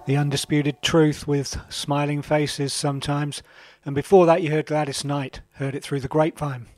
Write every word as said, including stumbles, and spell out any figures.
The Undisputed Truth with Smiling Faces Sometimes. And before that, you heard Gladys Knight, heard it through the grapevine.